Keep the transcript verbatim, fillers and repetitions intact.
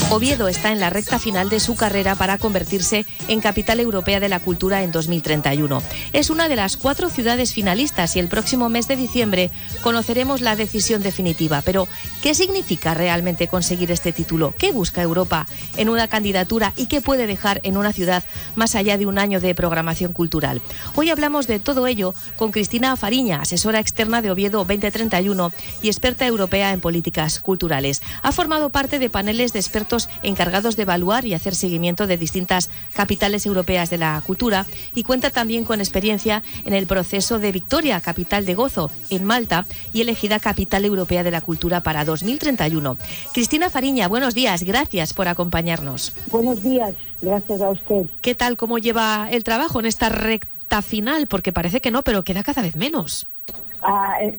Oviedo está en la recta final de su carrera para convertirse en capital europea de la cultura en dos mil treinta y uno. Es una de las cuatro ciudades finalistas y el próximo mes de diciembre conoceremos la decisión definitiva. Pero, ¿qué significa realmente conseguir este título? ¿Qué busca Europa en una candidatura y qué puede dejar en una ciudad más allá de un año de programación cultural? Hoy hablamos de todo ello con Cristina Fariña, asesora externa de Oviedo veinte treinta y uno y experta europea en políticas culturales. Ha formado parte de paneles de expertos encargados de evaluar y hacer seguimiento de distintas capitales europeas de la cultura y cuenta también con experiencia en el proceso de Victoria, capital de Gozo, en Malta, y elegida capital europea de la cultura para dos mil treinta y uno. Cristina Fariña, buenos días, gracias por acompañarnos. Buenos días, gracias a usted. ¿Qué tal, cómo lleva el trabajo en esta recta final? Porque parece que no, pero queda cada vez menos. Ah,